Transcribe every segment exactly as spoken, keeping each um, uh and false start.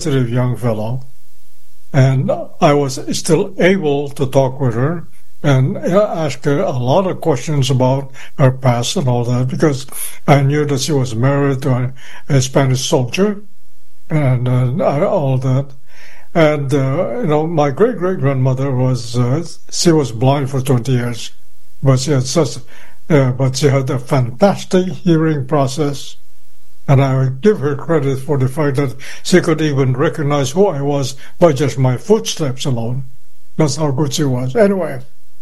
sensitive young fellow, and I was still able to talk with her and ask her a lot of questions about her past and all that, because I knew that she was married to a, a Spanish soldier and uh, all that. And, uh, you know, my great-great-grandmother was, uh, she was blind for twenty years, but she had such, uh, but she had a fantastic hearing process. And I would give her credit for the fact that she could even recognize who I was by just my footsteps alone. That's how good she was. Anyway,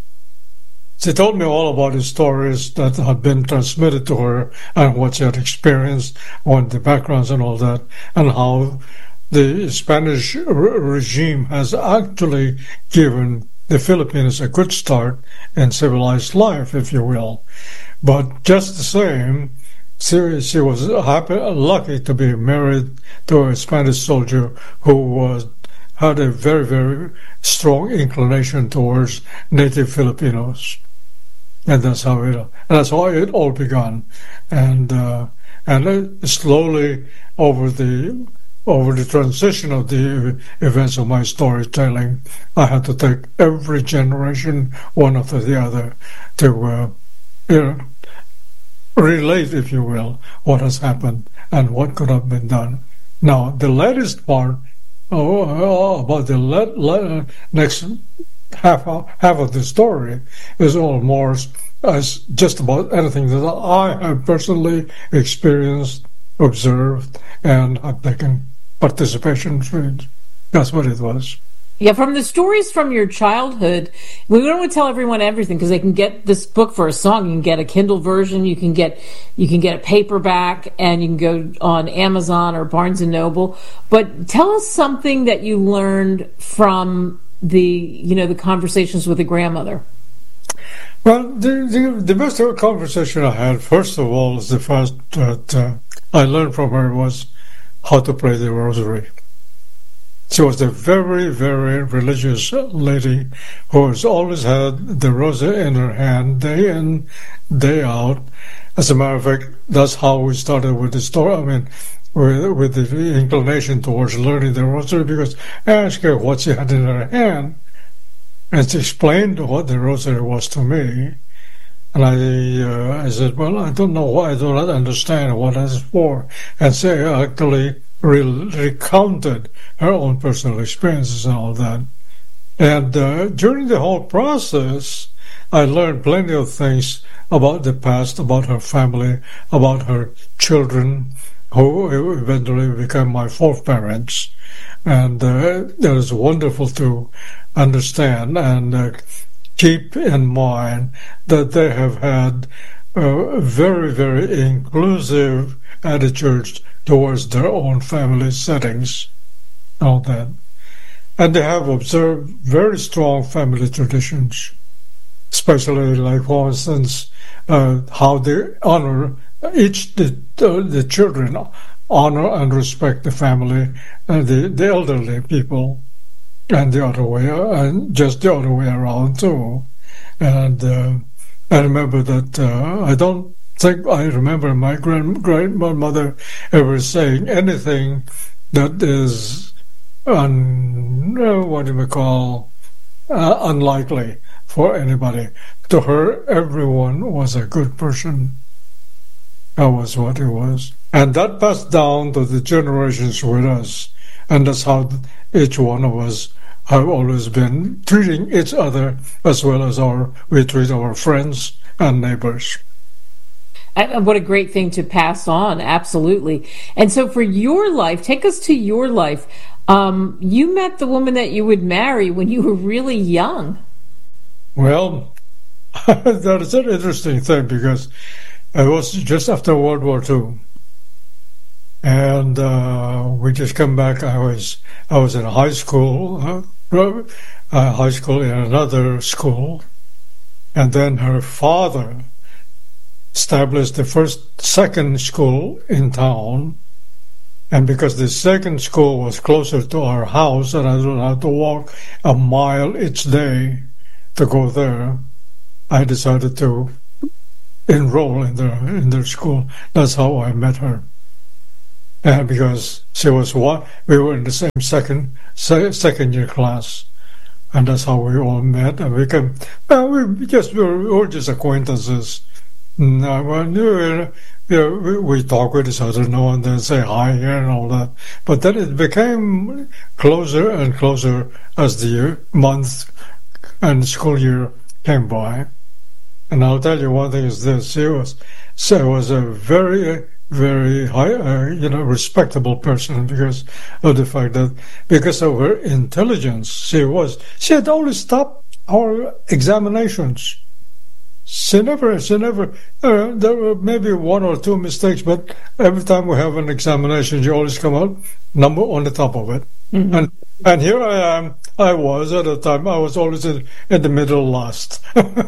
she told me all about the stories that had been transmitted to her and what she had experienced on the backgrounds and all that, and how the Spanish re- regime has actually given the Philippines a good start in civilized life, if you will. But just the same, she, she was happy, lucky to be married to a Spanish soldier who was had a very, very strong inclination towards native Filipinos. And that's how it, that's how it all began. And, uh, and slowly over the, over the transition of the events of my storytelling, I had to take every generation, one after the other, to, uh, you know, relate, if you will, what has happened and what could have been done. Now, the latest part, oh, oh, about the let, let, next half half of the story is almost as just about anything that I have personally experienced, observed, and have taken participation in. That's what it was. Yeah, from the stories from your childhood, we don't want to tell everyone everything because they can get this book for a song. You can get a Kindle version, you can get you can get a paperback, and you can go on Amazon or Barnes and Noble. But tell us something that you learned from the you know the conversations with the grandmother. Well, the the, the best conversation I had, first of all, is the fact that uh, I learned from her was how to pray the rosary. She was a very, very religious lady who has always had the rosary in her hand, day in, day out. As a matter of fact, that's how we started with the story. I mean, with, with the inclination towards learning the rosary, because I asked her what she had in her hand, and she explained what the rosary was to me. And I, uh, I said, well, I don't know why, I do not understand what that's for. And she actually re- recounted her own personal experiences and all that. And uh, during the whole process, I learned plenty of things about the past, about her family, about her children, who eventually became my fourth parents. And uh, it was wonderful to understand and uh, keep in mind that they have had uh, very, very inclusive attitudes towards their own family settings, all that. And they have observed very strong family traditions, especially, like, for instance, uh, how they honor each, the, uh, the children honor and respect the family and the, the elderly people, and the other way, and just the other way around too. And uh, I remember that uh, I don't think I remember my grand grandmother ever saying anything that is un, uh, what do we call uh, unlikely for anybody. To her, everyone was a good person. That was what it was, and that passed down to the generations with us, and that's how each one of us have always been treating each other as well as our we treat our friends and neighbors. And what a great thing to pass on, absolutely. And so for your life, take us to your life. Um, you met the woman that you would marry when you were really young. Well, that is an interesting thing because it was just after World War Two. And uh, we just come back. I was I was in high school, uh, uh, high school in another school, and then her father established the first second school in town. And because the second school was closer to our house, and I didn't have to walk a mile each day to go there, I decided to enroll in their in their school. That's how I met her. and because she was one, we were in the same second second year class, and that's how we all met. And we came, well, we just we were, we were just acquaintances. No, well, you know, we, we talk with each other now and then, say hi here and all that. But then it became closer and closer as the year, month and school year came by. And I'll tell you one thing is this: she was, she was a very, very high, uh, you know, respectable person because of the fact that, because of her intelligence, she was, she had always stopped our examinations. She never, she never, uh, there were maybe one or two mistakes, but every time we have an examination, you always come out number on the top of it. Mm-hmm. And and here I am, I was at the time, I was always in, in the middle last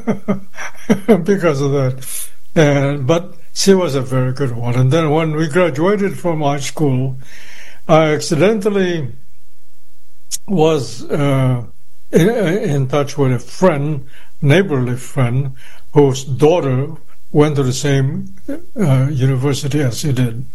because of that. And, but she was a very good one. And then when we graduated from high school, I accidentally was uh, in, in touch with a friend, neighborly friend, whose daughter went to the same uh, university as she did.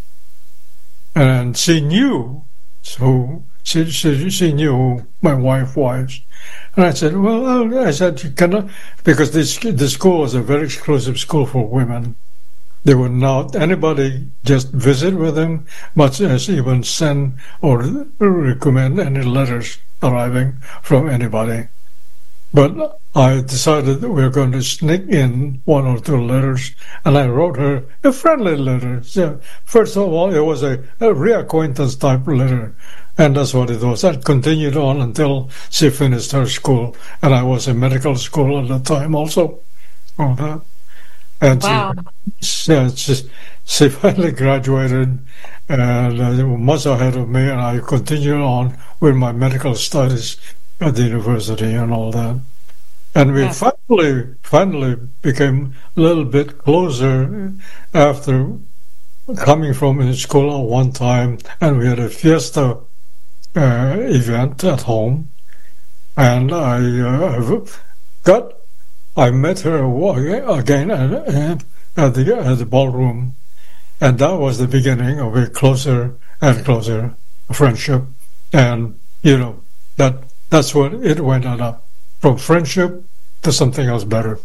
And she knew who, she, she, she knew who my wife was. And I said, well, I said, you cannot, because this, the school was a very exclusive school for women. They would not, anybody just visit with them, much as even send or recommend any letters arriving from anybody. But I decided that we were going to sneak in one or two letters, and I wrote her a friendly letter. So first of all, it was a, a reacquaintance type letter, and that's what it was. That continued on until she finished her school, and I was in medical school at the time also. All that. And wow. she, yeah, she, she finally graduated, and uh, much ahead of me, and I continued on with my medical studies at the university and all that. And we yeah. finally, finally became a little bit closer after coming from in school at one time, and we had a fiesta uh, event at home, and I uh, got, I met her again at, at the at the ballroom, and that was the beginning of a closer and closer friendship, and you know that. That's what it went up, from friendship to something else better.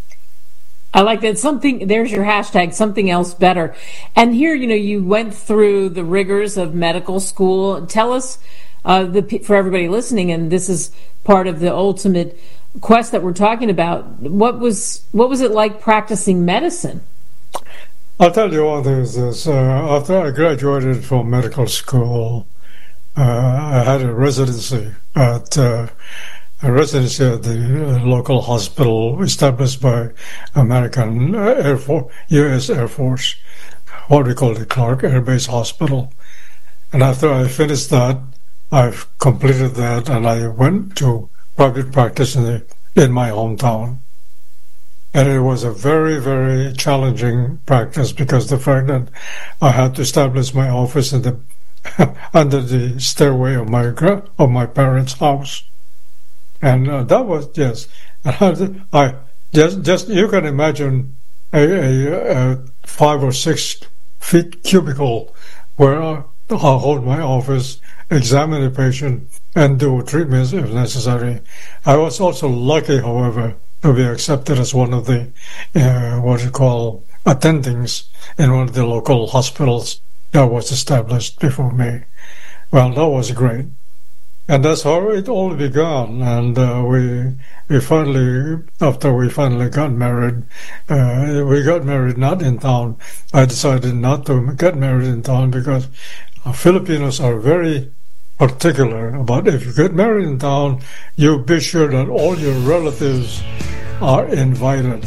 I like that. Something, there's your hashtag, something else better. And here, you know, you went through the rigors of medical school. Tell us, uh, the, for everybody listening, and this is part of the ultimate quest that we're talking about, what was what was it like practicing medicine? I'll tell you what is this. Uh, after I graduated from medical school, Uh, I had a residency at uh, a residency at the local hospital established by American Air Force, U S Air Force, what we call the Clark Air Base Hospital. And after I finished that, I've completed that, and I went to private practice in, the, in my hometown. And it was a very, very challenging practice because the fact that I had to establish my office in the under the stairway of my of my parents' house, and uh, that was yes. I just just you can imagine a, a, a five or six feet cubicle where I, I'll hold my office, examine the patient, and do treatments if necessary. I was also lucky, however, to be accepted as one of the uh, what you call attendings in one of the local hospitals that was established before me. Well, that was great. And that's how it all began. And uh, we we finally, after we finally got married, uh, we got married not in town. I decided not to get married in town because uh, Filipinos are very particular about if you get married in town, you be sure that all your relatives are invited.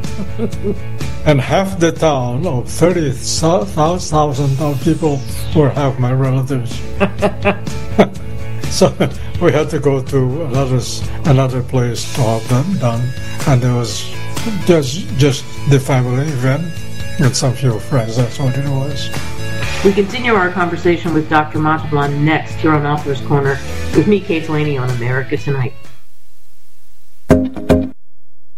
And half the town of thirty thousand people were half my relatives. So we had to go to another another place to have that done. And it was just, just the family event and some few friends. That's what it was. We continue our conversation with Doctor Monteblanc next here on Author's Corner with me, Kate Delaney, on America Tonight.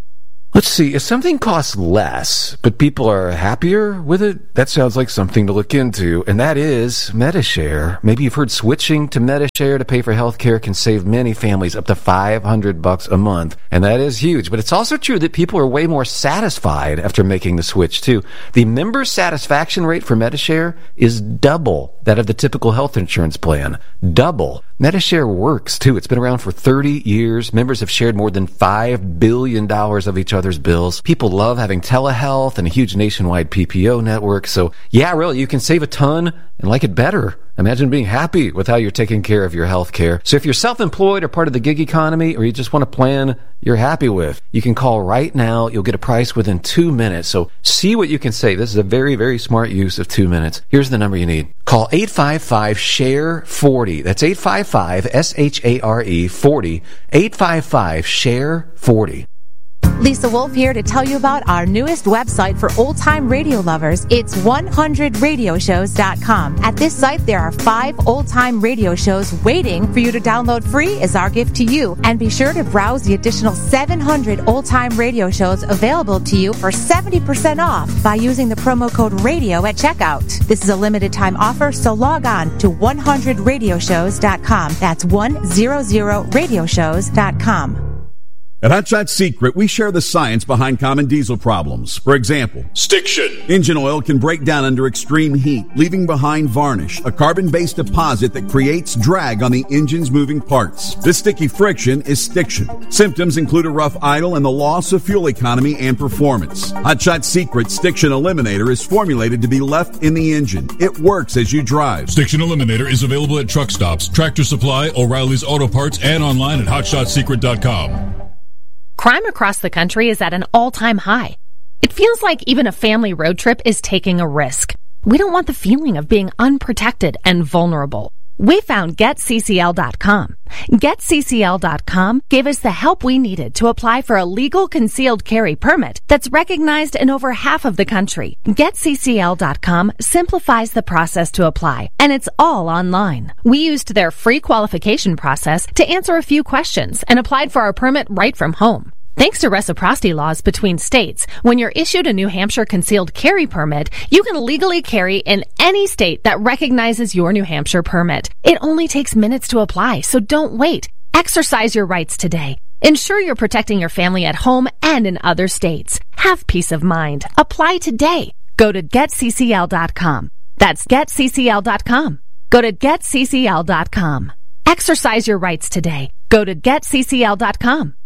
Let's see, if something costs less, but people are happier with it, that sounds like something to look into, and that is Medi-Share. Maybe you've heard switching to Medi-Share to pay for health care can save many families up to five hundred bucks a month, and that is huge. But it's also true that people are way more satisfied after making the switch, too. The member satisfaction rate for Medi-Share is double that of the typical health insurance plan. Double. Medi-Share works, too. It's been around for thirty years. Members have shared more than five billion dollars of each other's bills. People love having telehealth and a huge nationwide P P O network. So, yeah, really, you can save a ton and like it better. Imagine being happy with how you're taking care of your health care. So if you're self-employed or part of the gig economy, or you just want a plan you're happy with, you can call right now. You'll get a price within two minutes. So see what you can save. This is a very, very smart use of two minutes. Here's the number you need. Call eight five five, S H A R E, forty. That's eight five five, S H A R E, forty. eight five five, S H A R E, forty. Lisa Wolf here to tell you about our newest website for old-time radio lovers. It's one hundred radio shows dot com. At this site, there are five old-time radio shows waiting for you to download free as our gift to you. And be sure to browse the additional seven hundred old-time radio shows available to you for seventy percent off by using the promo code RADIO at checkout. This is a limited-time offer, so log on to one hundred radio shows dot com. That's one hundred radio shows dot com. At Hot Shot Secret, we share the science behind common diesel problems. For example, stiction. Engine oil can break down under extreme heat, leaving behind varnish, a carbon-based deposit that creates drag on the engine's moving parts. This sticky friction is stiction. Symptoms include a rough idle and the loss of fuel economy and performance. Hot Shot Secret Stiction Eliminator is formulated to be left in the engine. It works as you drive. Stiction Eliminator is available at truck stops, Tractor Supply, O'Reilly's Auto Parts, and online at hot shot secret dot com. Crime across the country is at an all-time high. It feels like even a family road trip is taking a risk. We don't want the feeling of being unprotected and vulnerable. We found Get C C L dot com. Get C C L dot com gave us the help we needed to apply for a legal concealed carry permit that's recognized in over half of the country. Get C C L dot com simplifies the process to apply, and it's all online. We used their free qualification process to answer a few questions and applied for our permit right from home. Thanks to reciprocity laws between states, when you're issued a New Hampshire concealed carry permit, you can legally carry in any state that recognizes your New Hampshire permit. It only takes minutes to apply, so don't wait. Exercise your rights today. Ensure you're protecting your family at home and in other states. Have peace of mind. Apply today. Go to Get C C L dot com. That's Get C C L dot com. Go to Get C C L dot com. Exercise your rights today. Go to Get C C L dot com.